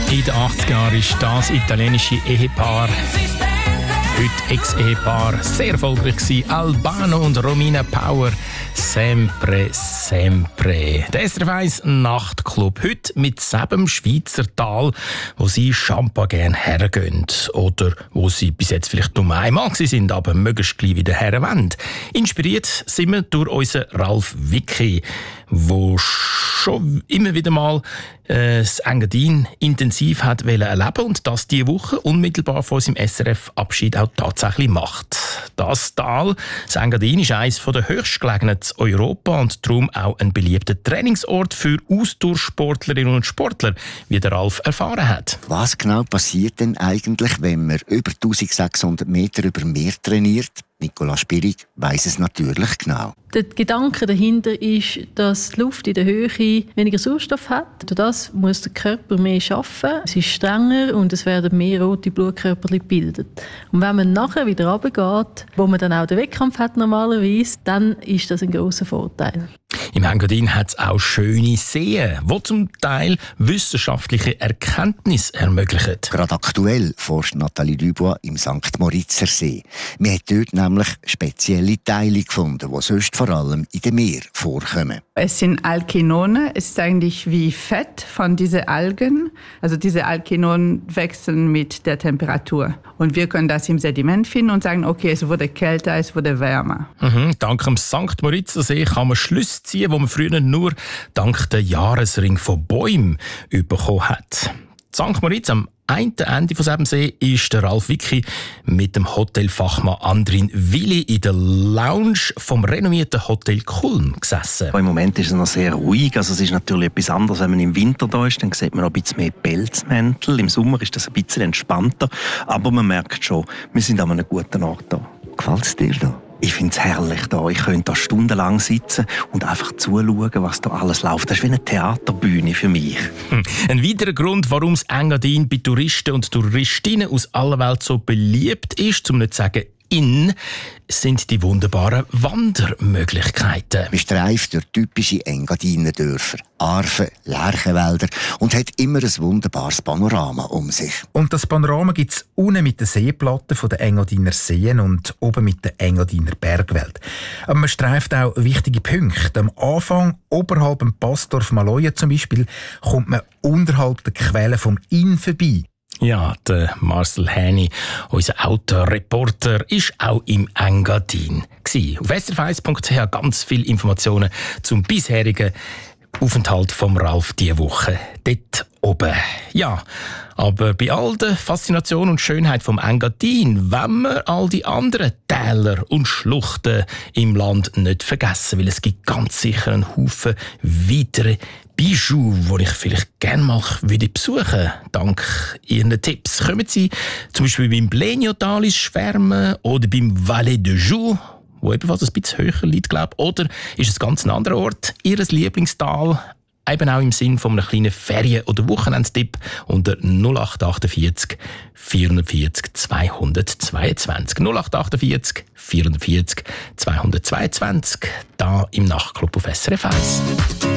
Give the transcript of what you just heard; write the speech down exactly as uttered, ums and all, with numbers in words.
In den achtziger Jahren ist das italienische Ehepaar, heute Ex-Ehepaar, sehr erfolgreich gewesen. Albano und Romina Power. Sempre, sempre. Der S R F eins Nachtclub. Heute mit sieben Schweizer Tal, wo sie Champa gerne hergehen. Oder wo sie bis jetzt vielleicht nur einmal sind, aber möglichst gleich wieder herwollen. Inspiriert sind wir durch unseren Ralf Wicki, der schon immer wieder mal äh, das Engadin intensiv hat erleben und das diese Woche unmittelbar vor seinem S R F-Abschied auch tatsächlich macht. Das Tal, das Engadin, ist eines der höchstgelegenen in Europa und darum auch ein beliebter Trainingsort für Ausdauersportlerinnen und Sportler, wie der Ralf erfahren hat. Was genau passiert denn eigentlich, wenn man über eintausendsechshundert Meter über Meer trainiert? Nicola Spirig weiss es natürlich genau. Der Gedanke dahinter ist, dass die Luft in der Höhe weniger Sauerstoff hat. Durch das muss der Körper mehr arbeiten. Es ist strenger und es werden mehr rote Blutkörper gebildet. Und wenn man nachher wieder runtergeht, wo man dann auch den Wettkampf hat normalerweise, dann ist das ein grosser Vorteil. Im Engadin hat es auch schöne Seen, die zum Teil wissenschaftliche Erkenntnisse ermöglichen. Gerade aktuell forscht Nathalie Dubois im Sankt Moritzer See. Man hat dort nämlich spezielle Teile gefunden, die sonst vor allem in dem Meer vorkommen. Es sind Alkenone. Es ist eigentlich wie Fett von diesen Algen. Also diese Alkenonen wechseln mit der Temperatur. Und wir können das im Sediment finden und sagen, okay, es wurde kälter, es wurde wärmer. Mhm, dank dem Sankt Moritzer See kann man Schlüsse ziehen, die man früher nur dank der Jahresring von Bäumen bekommen hat. Sankt Moritz, am einen Ende von diesem See, ist der Ralf Wicki mit dem Hotelfachmann Andrin Willi in der Lounge vom renommierten Hotel Kulm gesessen. Im Moment ist es noch sehr ruhig. Also es ist natürlich etwas anderes, wenn man im Winter da ist. Dann sieht man noch ein bisschen mehr Pelzmäntel. Im Sommer ist das ein bisschen entspannter. Aber man merkt schon, wir sind an einem guten Ort da. Gefällt es dir da? Ich finde es herrlich da. Ich könnte da stundenlang sitzen und einfach zuschauen, was da alles läuft. Das ist wie eine Theaterbühne für mich. Hm. Ein weiterer Grund, warum das Engadin bei Touristen und Touristinnen aus aller Welt so beliebt ist, um nicht zu sagen in, sind die wunderbaren Wandermöglichkeiten. Man streift durch typische Engadiner Dörfer, Arfen, Lärchenwälder und hat immer ein wunderbares Panorama um sich. Und das Panorama gibt es unten mit den Seeplatten der Engadiner Seen und oben mit der Engadiner Bergwelt. Aber man streift auch wichtige Punkte. Am Anfang, oberhalb dem Passdorf Maloja zum Beispiel, kommt man unterhalb der Quelle vom Inn vorbei. Ja, der Marcel Häni, unser Autoreporter, ist auch im Engadin gsi. Auf s r f eins punkt c h ganz viele Informationen zum bisherigen Aufenthalt vom Ralf diese Woche dort oben. Ja, aber bei all der Faszination und Schönheit vom Engadin wollen wir all die anderen Täler und Schluchten im Land nicht vergessen, weil es gibt ganz sicher einen Haufen weitere Bijoux, die ich vielleicht gerne mal besuchen würde. Dank Ihren Tipps. Kommen Sie zum Beispiel beim Blenio-Tal ins Schwärmen oder beim Valais de Joux, wo ebenfalls ein bisschen höher liegt, glaube ich. Oder ist es ganz ein anderer Ort, Ihr Lieblingstal? Eben auch im Sinn von einem kleinen Ferien- oder Wochenendtipp unter null acht vierundachtzig vierundvierzig zweihundertzweiundzwanzig. null acht vierundachtzig vierundvierzig zweihundertzweiundzwanzig, da im Nachtclub auf S R F eins.